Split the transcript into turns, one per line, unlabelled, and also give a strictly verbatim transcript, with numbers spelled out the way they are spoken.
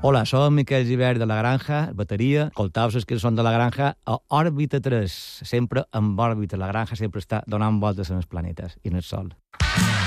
Hola, soc Miquel Givert de La Granja, bateria. Escoltau les cançons de La Granja a Òrbita tres, sempre amb òrbita. La Granja sempre està donant voltes en els planetes i en el Sol.